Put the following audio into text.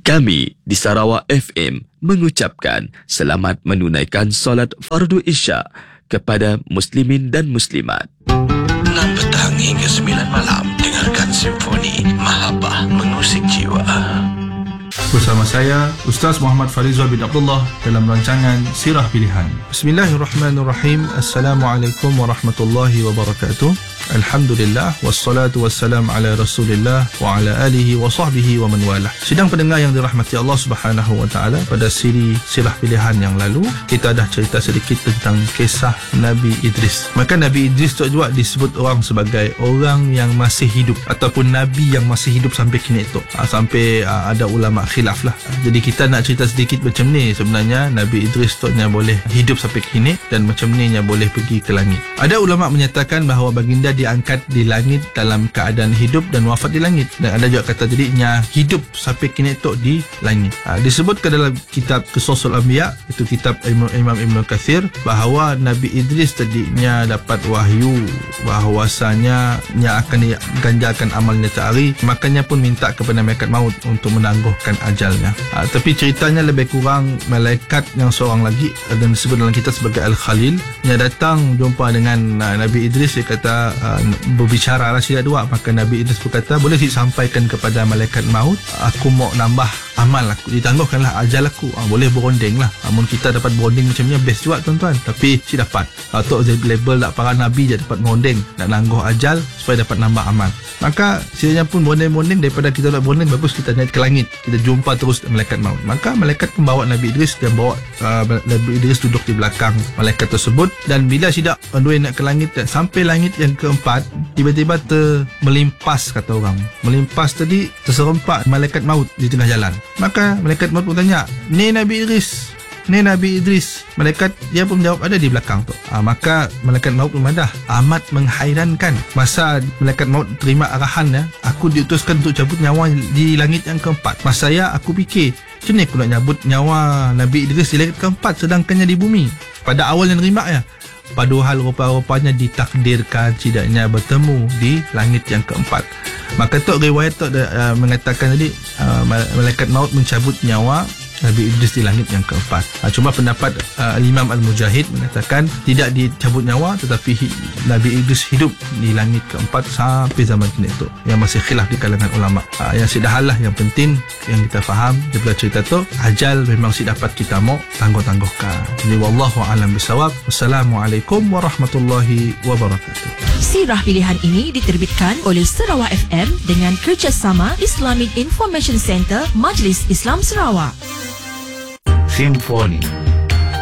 Kami di Sarawak FM mengucapkan selamat menunaikan solat fardu Isya kepada muslimin dan muslimat. 6 petang hingga 9 malam, dengarkan simfoni Mahabbah mengusik jiwa. Bersama saya, Ustaz Muhammad Farizal bin Abdullah dalam rancangan Sirah Pilihan. Bismillahirrahmanirrahim. Assalamualaikum warahmatullahi wabarakatuh. Alhamdulillah, wassalatu wassalam ala Rasulillah wa ala alihi wa sahbihi wa man walah. Sidang pendengar yang dirahmati Allah Subhanahu wa taala, pada siri Sirah Pilihan yang lalu kita dah cerita sedikit tentang kisah Nabi Idris. Maka Nabi Idris tu juga disebut orang sebagai orang yang masih hidup ataupun nabi yang masih hidup sampai kini tu. Sampai ada ulama khilaf lah. Jadi kita nak cerita sedikit macam ni. Sebenarnya Nabi Idris tu nya boleh hidup sampai kini dan macam ni nya boleh pergi ke langit. Ada ulama menyatakan bahawa baginda diangkat di langit dalam keadaan hidup dan wafat di langit. Dan ada juga kata jadinya hidup sampai kini tu di langit. Disebutkan dalam kitab Qisasul Anbiya, itu kitab Imam Ibn Kathir, bahawa Nabi Idris tadinya dapat wahyu bahawasanya nya akan diganjarkan amalnya sehari, makanya pun minta kepada malaikat maut untuk menangguhkan ajalnya. Tapi ceritanya lebih kurang malaikat yang seorang lagi dan disebut dalam kitab sebagai Al-Khalil yang datang jumpa dengan Nabi Idris. Dia kata berbicara lah sila dua. Maka Nabi Idris berkata, boleh sampaikan kepada malaikat maut, aku mau nambah amal aku, ditangguhkanlah ajal aku. Boleh beronding lah. Namun kita dapat beronding macam ni best juga tuan-tuan. Tapi si dapat atau label tak para Nabi je dapat beronding, nak nangguh ajal supaya dapat nambah amal. Maka silanya pun bonding-bonding, daripada kita nak bonding, bagus kita naik ke langit, kita jumpa terus malaikat maut. Maka malaikat pun bawa Nabi Idris dan bawa Nabi Idris duduk di belakang malaikat tersebut. Dan bila sidak dua nak ke langit, dan sampai langit yang keempat, tiba-tiba melimpas, kata orang, melimpas tadi terserempak malaikat maut di tengah jalan. Maka malaikat maut pun tanya, ni Nabi Idris, ni Nabi Idris. Malaikat dia pun menjawab, ada di belakang tu. Maka malaikat maut memadah, amat menghairankan. Masa malaikat maut terima arahan, aku diutuskan untuk cabut nyawa di langit yang keempat. Masa aku fikir, macam ni aku nak cabut nyawa Nabi Idris di langit keempat sedangkannya di bumi. Pada awal yang terima padahal rupa-rupanya ditakdirkan tidaknya bertemu di langit yang keempat. Maka tu riwayat tu mengatakan tadi malaikat maut mencabut nyawa Nabi Idris di langit yang keempat. Cuma pendapat Imam Al-Mujahid mengatakan tidak dicabut nyawa, tetapi Nabi Idris hidup di langit keempat sampai zaman kini itu. Yang masih khilaf di kalangan ulama. Yang sedahal lah, yang penting yang kita faham daripada cerita tu, ajal memang si dapat kita mau tangguh-tangguhkan. Jadi wallahu a'lam bisawab. Wassalamualaikum warahmatullahi wabarakatuh. Sirah Pilihan ini diterbitkan oleh Sarawak FM dengan kerjasama Islamic Information Center Majlis Islam Sarawak. Simfoni